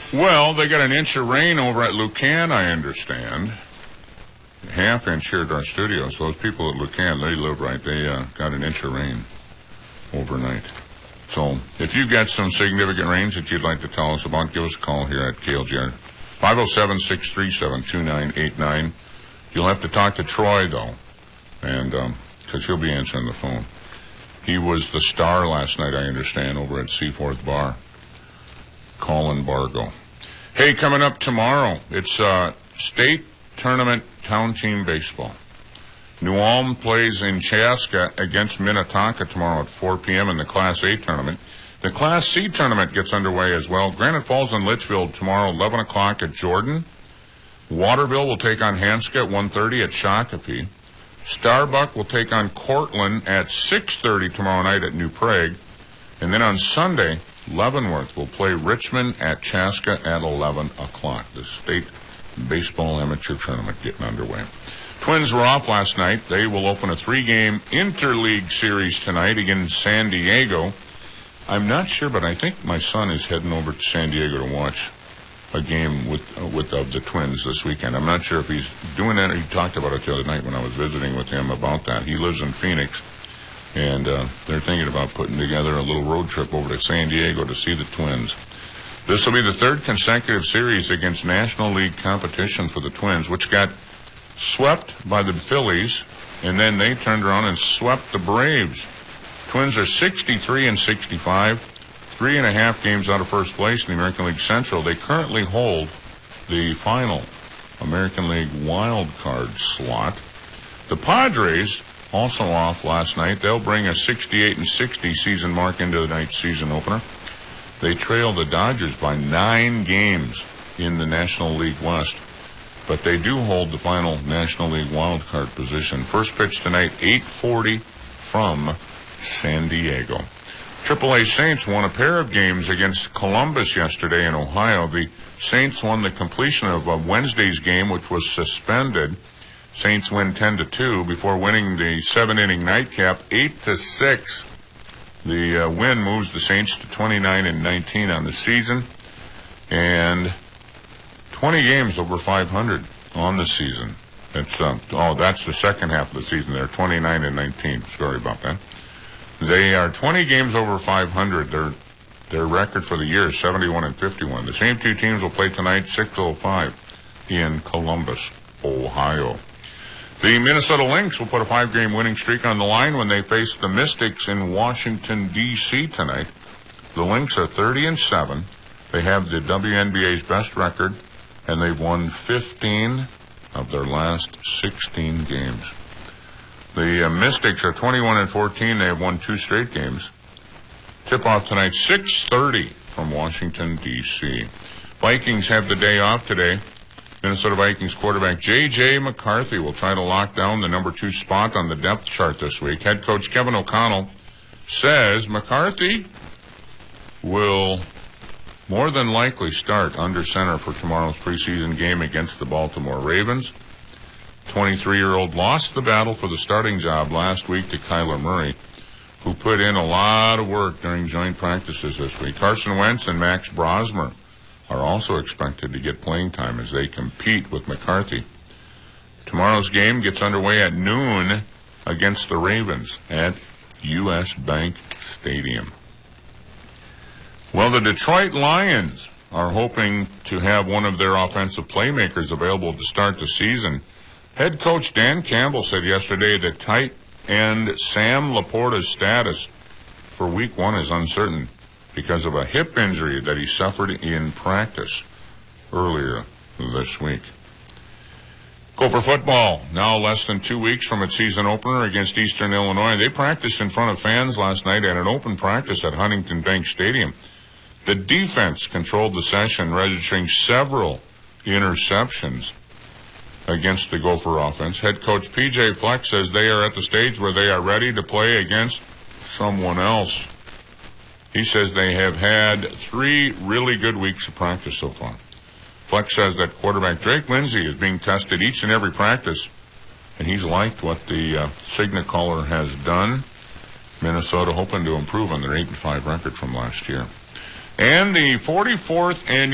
Well, they got an inch of rain over at Lucan, I understand. Half inch here at our studio. So those people at Lucan, they live right. They got an inch of rain overnight. So if you've got some significant rains that you'd like to tell us about, give us a call here at KLGR. 507-637-2989. You'll have to talk to Troy, though, and because he'll be answering the phone. He was the star last night, I understand, over at Seaforth Bar. Colin Bargo. Hey, coming up tomorrow, it's state tournament town team baseball. New Ulm plays in Chaska against Minnetonka tomorrow at 4 p.m. in the Class A tournament. The Class C tournament gets underway as well. Granite Falls and Litchfield tomorrow, 11 o'clock at Jordan. Waterville will take on Hanska at 1:30 at Shakopee. Starbuck will take on Cortland at 6:30 tomorrow night at New Prague. And then on Sunday, Leavenworth will play Richmond at Chaska at 11 o'clock. The state baseball amateur tournament getting underway. Twins were off last night. They will open a 3-game interleague series tonight against San Diego. I'm not sure, but I think my son is heading over to San Diego to watch a game with the Twins this weekend. I'm not sure if he's doing that. He talked about it the other night when I was visiting with him about that. He lives in Phoenix, and they're thinking about putting together a little road trip over to San Diego to see the Twins. This will be the third consecutive series against National League competition for the Twins, which got swept by the Phillies, and then they turned around and swept the Braves. Twins are 63-65, 3.5 games out of first place in the American League Central. They currently hold the final American League wild card slot. The Padres, also off last night, they'll bring a 68-60 season mark into the night's season opener. They trail the Dodgers by 9 games in the National League West, but they do hold the final National League wild card position. First pitch tonight, 8:40 from San Diego. AAA Saints won a pair of games against Columbus yesterday in Ohio. The Saints won the completion of Wednesday's game, which was suspended. Saints win 10-2 before winning the 7-inning nightcap 8-6. The win moves the Saints to 29-19 on the season, and 20 games over 500 on the season. It's that's the second half of the season. They're 29-19. Sorry about that. They are 20 games over 500. Their record for the year is 71-51. The same two teams will play tonight, 6:05 in Columbus, Ohio. The Minnesota Lynx will put a 5-game winning streak on the line when they face the Mystics in Washington, D.C. tonight. The Lynx are 30-7. They have the WNBA's best record, and they've won 15 of their last 16 games. The Mystics are 21-14. They have won 2 straight games. Tip-off tonight, 6:30 from Washington, D.C. Vikings have the day off today. Minnesota Vikings quarterback J.J. McCarthy will try to lock down the number 2 spot on the depth chart this week. Head coach Kevin O'Connell says McCarthy will more than likely start under center for tomorrow's preseason game against the Baltimore Ravens. 23-year-old lost the battle for the starting job last week to Kyler Murray, who put in a lot of work during joint practices this week. Carson Wentz and Max Brosmer are also expected to get playing time as they compete with McCarthy. Tomorrow's game gets underway at noon against the Ravens at U.S. Bank Stadium. Well, the Detroit Lions are hoping to have one of their offensive playmakers available to start the season. Head coach Dan Campbell said yesterday that tight end Sam Laporta's status for Week 1 is uncertain because of a hip injury that he suffered in practice earlier this week. Gopher football, now less than 2 weeks from its season opener against Eastern Illinois. They practiced in front of fans last night at an open practice at Huntington Bank Stadium. The defense controlled the session, registering several interceptions against the Gopher offense. Head coach P.J. Fleck says they are at the stage where they are ready to play against someone else. He says they have had 3 really good weeks of practice so far. Fleck says that quarterback Drake Lindsay is being tested each and every practice, and he's liked what the Signet caller has done. Minnesota hoping to improve on their 8-5 record from last year. And the 44th annual